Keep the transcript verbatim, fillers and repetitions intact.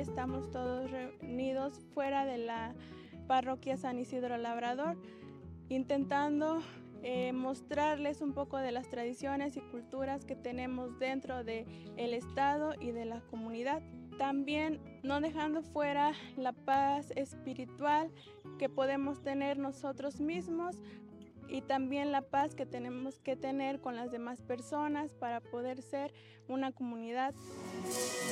estamos todos reunidos fuera de la parroquia San Isidro Labrador, intentando eh, mostrarles un poco de las tradiciones y culturas que tenemos dentro del estado y de la comunidad. También no dejando fuera la paz espiritual que podemos tener nosotros mismos y también la paz que tenemos que tener con las demás personas para poder ser una comunidad.